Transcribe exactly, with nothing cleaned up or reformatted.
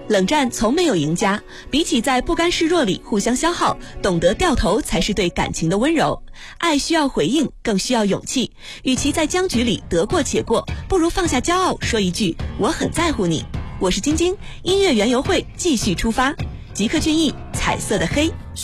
冷战从没有赢家，比起在不甘示弱里互相消耗，懂得掉头才是对感情的温柔。爱需要回应，更需要勇气。与其在僵局里得过且过，不如放下骄傲，说一句我很在乎你。我是晶晶，音乐园游会继续出发。吉克隽逸，彩色的黑。